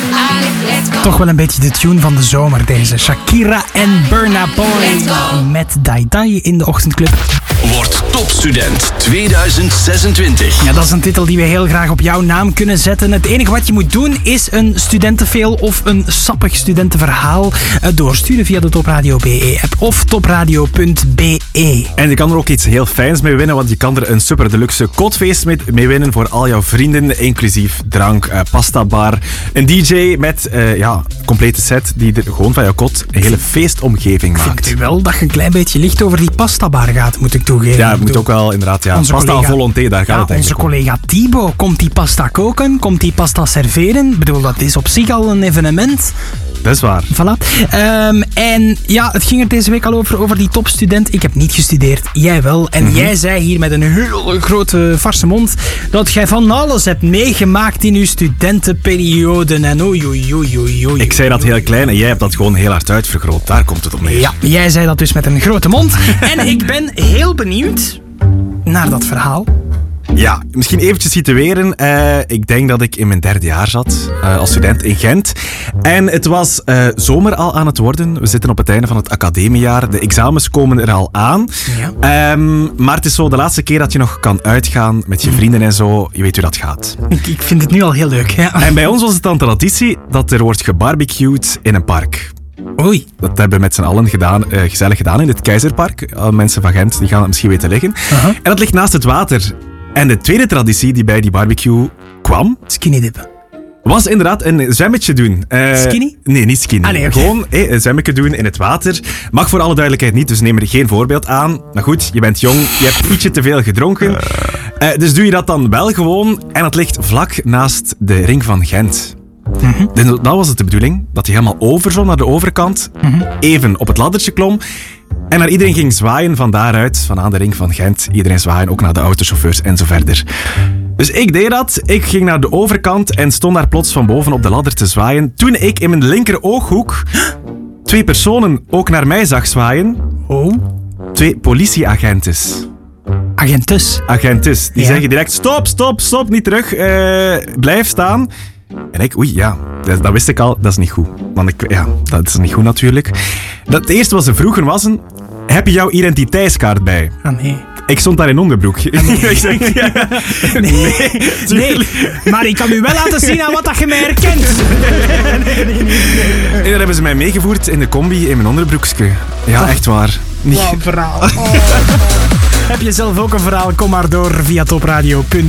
Toch wel een beetje de tune van de zomer deze. Shakira en Burna Boy met Dai Dai in de ochtendclub. Word topstudent 2026. Ja, dat is een titel die we heel graag op jouw naam kunnen zetten. Het enige wat je moet doen is een studentenfail of een sappig studentenverhaal doorsturen via de Top Radio BE-app of topradio.be. En je kan er ook iets heel fijns mee winnen, want je kan er een super deluxe kotfeest mee winnen voor al jouw vrienden, inclusief drank, pastabar, een DJ met complete set die er gewoon van jouw kot een hele feestomgeving maakt. Vindt u wel dat je een klein beetje licht over die pastabar gaat, moet ik toegeven. Ja, het moet ook wel inderdaad, Onze pasta collega, à volonté, daar gaat het eigenlijk onze collega Thibaut, komt die pasta koken? Komt die pasta serveren? Ik bedoel, dat is op zich al een evenement. Dat is waar. Voilà. En ja, het ging er deze week al over die topstudent. Ik heb niet gestudeerd, jij wel. En jij zei hier met een heel grote farse mond dat jij van alles hebt meegemaakt in je studentenperiode. En oei. Ik zei dat heel klein en jij hebt dat gewoon heel hard uitvergroot. Daar komt het op neer. Ja, jij zei dat dus met een grote mond. En ik ben heel benieuwd naar dat verhaal. Ja, misschien eventjes situeren. Ik denk dat ik in mijn 3e jaar zat als student in Gent. En het was zomer al aan het worden. We zitten op het einde van het academiejaar. De examens komen er al aan. Ja. Maar het is zo de laatste keer dat je nog kan uitgaan met je vrienden en zo. Je weet hoe dat gaat. Ik vind het nu al heel leuk. Ja. En bij ons was het dan traditie dat er wordt gebarbecued in een park. Oei. Dat hebben we met z'n allen gezellig gedaan in het Keizerpark. Mensen van Gent die gaan het misschien weten liggen. En dat ligt naast het water. En de tweede traditie die bij die barbecue kwam... Skinny dippen. Was inderdaad een zwemmetje doen. Skinny? Nee, niet skinny. Ah, nee, okay. Gewoon een zwemmetje doen in het water. Mag voor alle duidelijkheid niet, dus neem er geen voorbeeld aan. Maar goed, je bent jong, je hebt ietsje te veel gedronken. Dus doe je dat dan wel gewoon. En het ligt vlak naast de ring van Gent. Dus dat was het de bedoeling, dat hij helemaal overzwom naar de overkant, even op het laddertje klom en naar iedereen ging zwaaien van daaruit, van aan de ring van Gent. Iedereen zwaaien, ook naar de autochauffeurs en zo verder. Dus ik deed dat, ik ging naar de overkant en stond daar plots van boven op de ladder te zwaaien, toen ik in mijn linker ooghoek 2 personen ook naar mij zag zwaaien. 2 politieagentes. Agentes. Die zeggen direct, stop, niet terug, blijf staan. En ik, dat wist ik al, dat is niet goed. Want dat is niet goed natuurlijk. Het eerste wat ze vroegen was, heb je jouw identiteitskaart bij? Ah, nee. Ik stond daar in onderbroek. Ah, nee. Ik zeg, nee, maar ik kan u wel laten zien aan wat dat je mij herkent. En dan hebben ze mij meegevoerd in de combi in mijn onderbroekje. Ja, echt waar. Wat een verhaal. Heb je zelf ook een verhaal? Kom maar door via topradio.be.